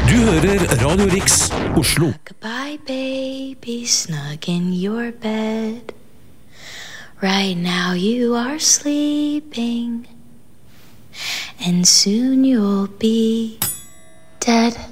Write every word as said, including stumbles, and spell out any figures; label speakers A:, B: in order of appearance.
A: Du hører Radio Riks Oslo.
B: Goodbye, baby, snug in your bed. Right now you are sleeping, and soon you'll be dead.